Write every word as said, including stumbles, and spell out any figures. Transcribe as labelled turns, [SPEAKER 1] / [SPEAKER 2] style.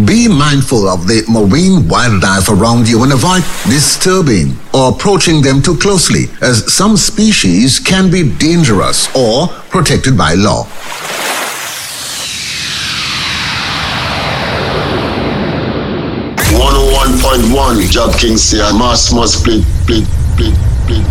[SPEAKER 1] Be mindful of the marine wildlife around you and avoid disturbing or approaching them too closely, as some species can be dangerous or protected by law.
[SPEAKER 2] one oh one point one Job King say, Mass must split, split, split.